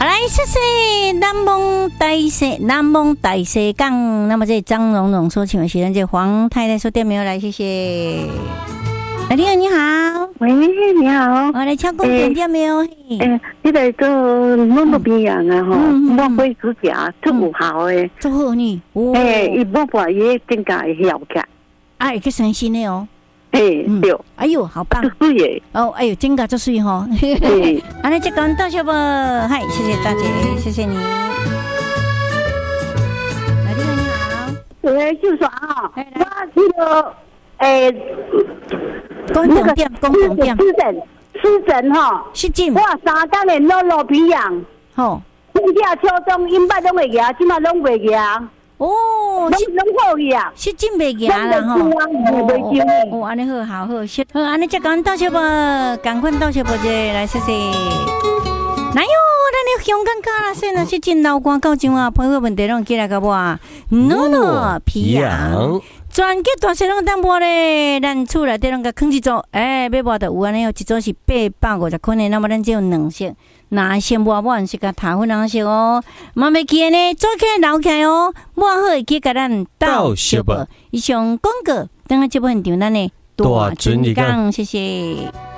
来，谢谢南蒙大西港。那么这张蓉蓉所请的是咱这黄太太说点没有来，谢谢。你好，你好， 喂，你好， 我来敲工点点没有？ 你来做弄到边样啊？吼，我会煮食，做有效的， 做好呢。 伊无把伊增加效价， 会去省心的哦。 对。 哎呦，好棒！ 对耶。 哦，哎呦，增加做水吼。安尼这讲到谢不？嗨，谢谢大姐，谢谢你。你好。 喂，就说啊，我这个公共店， 失诊哈， 失诊。 我3天的落皮痒， 吼， 春夏秋冬阴捌拢会牙，即马拢袂牙。 哦， 拢好去啊， 失诊袂牙啦吼。哦，安尼好，好，好，安尼这讲到谢不？赶快到谢不者来谢谢。哪有？咱香港卡啦，现在是真老官到怎啊？朋友问题拢起来个我，no 皮痒。全家大细拢当播咧，咱厝内底拢甲放一组，要播的有安尼哦，一组是850块呢，那么咱只有2色，那先播完是甲塔粉红色哦，嘛袂记呢，做起来留起来哦，播好会记甲咱到小报，以上广告，等下这部现场咱呢大尊讲，谢谢。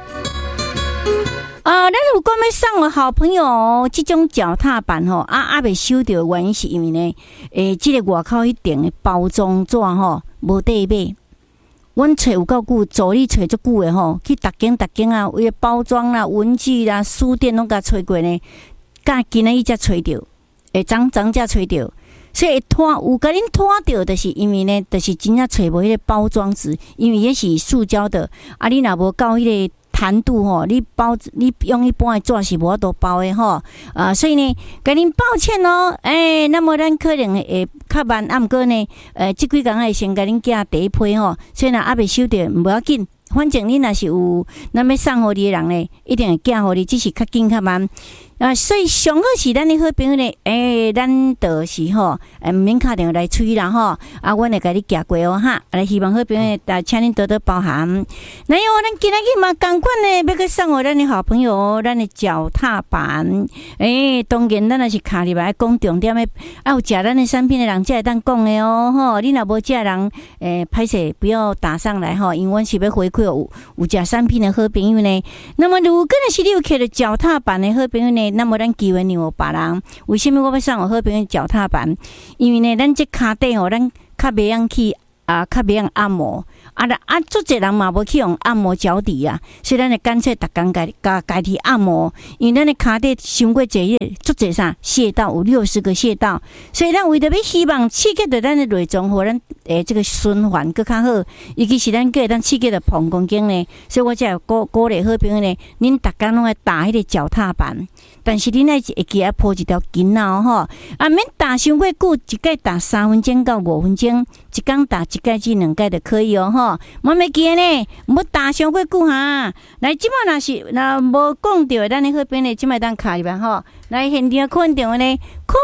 咱有讲要送我好朋友这种脚踏板吼，未收到，原因是因为呢，这个外口迄顶的包装纸吼无得买，阮找有够久，助理找足久的吼，去逐间啊，为包装啦、文具啦、书店拢甲找过呢，甲今仔日才找着，昨才找着，所以有甲恁拖着，就是因为呢，就是真正找无迄个包装纸，因为也是塑胶的，你若无到迄个弹度吼，你用一般的纸是无法度包的吼，所以呢，甲恁抱歉哦，那么咱可能会较慢，毋过呢，即几工会先甲恁寄第一批吼，所以若未收到无要紧，反正你若是有咱要送互你的人呢，一定会寄互你，只是较紧较慢。所以上好是咱的好朋友呢，咱就是吼，毋免打电话来催啦吼，阮会甲你寄过哦哈，希望好朋友请恁多多包涵。那有咱今仔日嘛，同款呢，要去送互咱的好朋友，咱的脚踏板，当然咱也是卡入来讲重点的，有食咱的产品的人才会当讲的哦吼，你若无食人，歹势不要打上来吼，因为阮是要回馈有食产品的好朋友呢。那么如果是你有摕着脚踏板的好朋友呢？那么咱机会让有别人，为什么我要送我好朋友脚踏板？因为呢，咱这骹底吼，咱较袂用去较袂用按摩。足侪人嘛无去用按摩脚底啊，所以咱会干脆逐工家己按摩，因为咱的骹底伤过侪足侪啥穴道有60个穴道，所以咱为着要希望刺激着咱的内脏，互咱这个循环更较好，尤其是咱个咱刺激着膀胱经呢，所以我才鼓励好朋友呢，恁逐工拢爱打迄个脚踏板，但是恁爱会记啊铺一条筋啊吼，免打伤过久，一摆打3分钟到5分钟，一工打1摆至2摆就可以哦吼。莫袂记呢，无打伤过久哈。来，即摆若无讲到咱的好朋友呢，即摆当卡入来吼。来现场看电话呢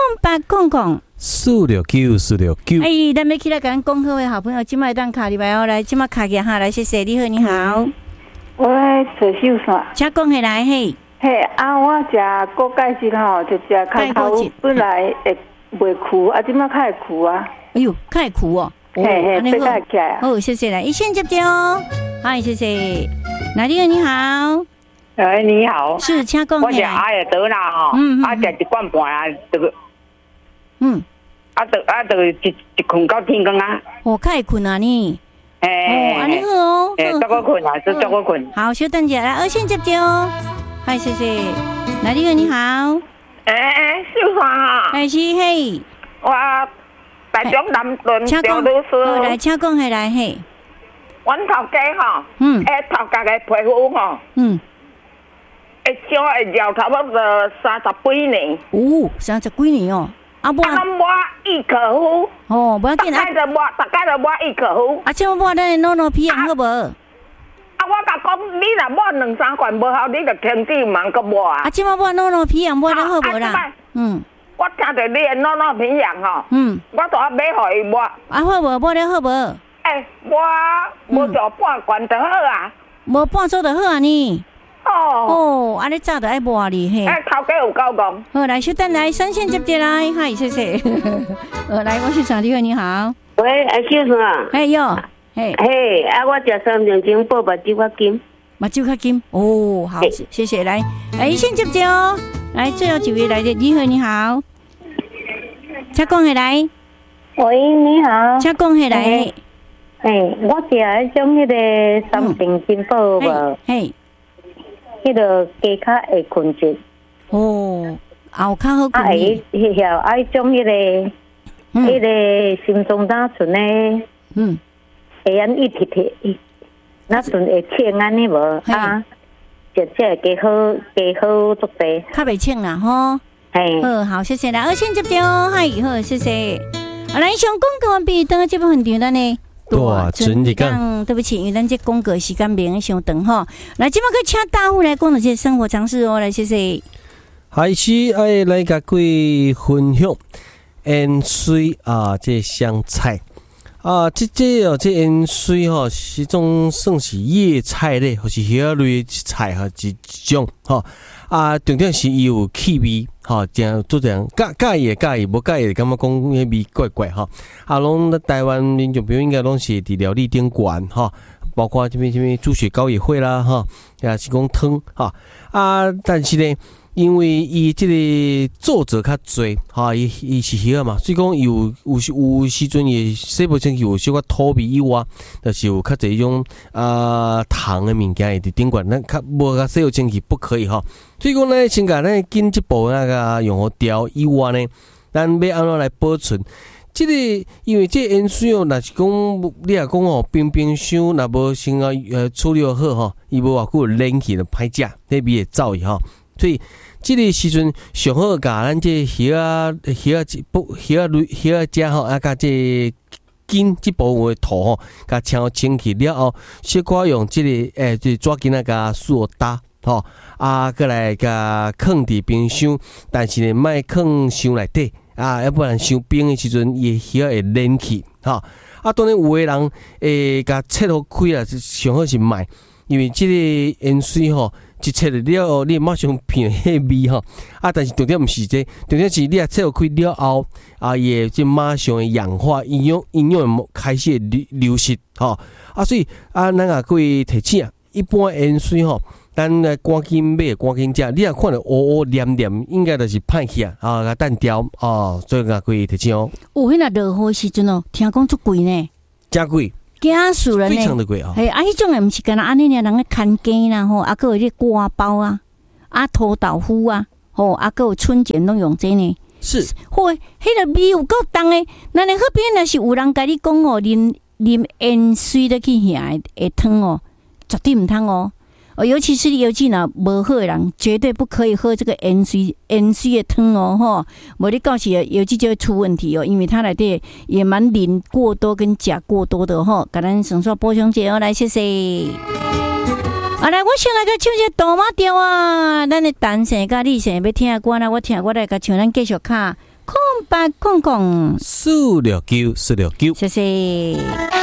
，0800469469。咱要起来甲咱讲好的好朋友，即摆当卡入来哦。来，即摆卡起哈，来，谢谢你好，你好。 我找秀伞， 请讲起来嘿。 我食锅盖子吼，就食开头本来会袂苦，即摆较会苦啊。 哎呦，较会苦哦。 安尼好， 好，谢谢来，一线接接哦。嗨，谢谢。你好。 你好。 是，请讲。 我是阿尔德啦吼，食1罐半啊，就一困到天光啊。 较会困啊你。安尼好哦。 足够困啊，足够困。 好，稍等一下，来二线接接哦。嗨，谢谢。你好。 秀芳。 是嘿。 我。台中南屯张律师， 好来，请讲下来嘿。 阮头家吼，头家的皮肤吼，会少会绕差不多30几年。 30几年哦。 我伊可夫。 无要紧啊。 大概就抹伊可夫。 即我抹咱的诺皮养好无？ 我甲讲，你若抹2-3罐无效，你就停止忙个抹啊。 即我抹诺皮养抹得好无啦？ 我听到你的诺皮养吼，我都要买互伊抹。 好无？抹得好无？ 我无做半罐就好啊。 无半做就好啊你。 哦， 安尼早就爱磨哩嘿。 头家有够讲。 好，来，稍等来，三线接进来，嗨，谢谢。来，我是长你好，你好。 喂，先生啊。 哟， 嘿，我食3两斤补目睭较金。 目睭较金，哦，好，谢谢。来，先接接哦。来，最后几位来的，你好，你好。请讲起来。 喂，你好。 请讲起来。 我食迄种迄个3平金补无？迄个加较会困觉。 哦，后较好困。 迄种迄个心中胆存的，会安一提提，那阵会清安尼无啊？食加好足济。 较袂清啦吼。好，谢谢啦，先接掉，好，谢谢。来，上广告完毕，等下这部分场咱呢。 大真日讲， 对不起，因为咱这广告时间免伤长吼。来，今麦去请大户来讲这些生活常识哦，来谢谢。 开始爱来甲各位分享盐水这香菜这盐水吼是种算是叶菜类，或是叶类菜一种吼重点是伊有气味吼，真做这样介意介意，无介意感觉讲迄味怪怪吼。拢台湾民众朋友应该拢是伫料理顶管吼，包括这边猪血糕也会啦吼，也是讲汤吼但是呢，因为伊这个作者较侪吼，伊是叶嘛，所以讲有时阵也洗不清有小可土味以外，就是有较侪种糖的物件伫顶管，咱较无甲洗清气不可以吼。所以讲呢，先甲咱紧这步那个用好调以外呢，咱要安怎来保存？这个因为这盐水哦，若是讲你若讲哦，冰箱若无先处理好吼，伊无偌久冷起就歹食，那味会走去吼。所以这个时阵上好甲咱这叶只吼，甲这筋这部分的土吼，甲敲清气了后，小可用这个这纸巾甲扫打吼，过来甲放伫冰箱，但是呢，莫放箱内底要不然伤冰的时阵，伊会冷起吼。当然有的人会甲切好开啦，上好是莫，因为这个盐水吼。一切了后，你马上闻迄味吼但是重点毋是这，重点是你啊切开了后伊会即马上会氧化，营养开始流失吼所以咱也可以提醒一般盐水吼，咱赶紧买赶紧食，你若看到乌黏黏，应该就是歹去甲单调所以也可以提醒哦。 有迄若落雨时阵哦，听讲足贵呢， 真贵。 惊死人呢！ 非常的贵迄种诶，毋是干那安尼尔，人咧牵鸡啦吼，搁有迄瓜包土豆腐搁有春卷拢用这呢。 是， 迄个味有够重诶。咱咧迄边若是有人甲你讲啉盐水咧去遐诶汤绝对毋通尤其是尤其若无好诶人，绝对不可以喝这个盐水的汤吼，无你到时尤其就会出问题因为它内底也蛮磷过多跟钾过多的甲咱先说补充者来谢谢。来，我先来个唱一大马调咱的单声甲女声要听歌我听我来甲唱，咱继续卡空白空空 469， 谢谢。